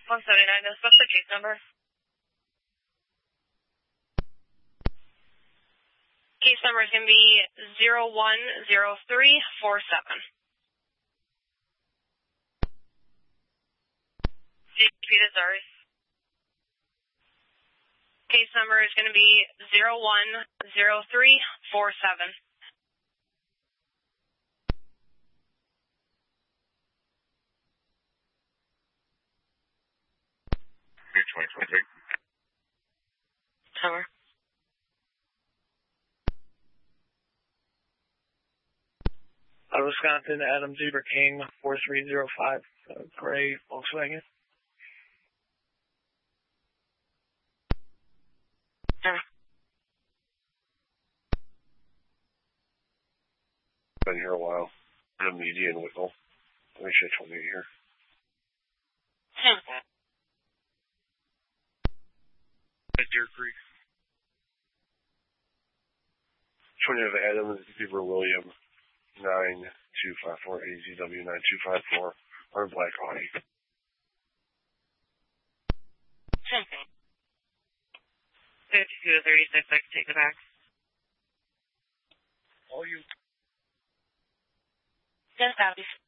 179, what's the case number? Case number is going to be 010347. Repeat it, sorry. Case number is going to be 010347. Tower. Wisconsin, Adam Zebra King, 4305, gray Volkswagen. Been here a while. I'm Media and Whittle. Let me show you here. At Deer Creek. 20 of Adam Zebra William, 9254, AZW 9254, or Black Audi. 52 to 36, I can take it back. All you. Yes, Abby.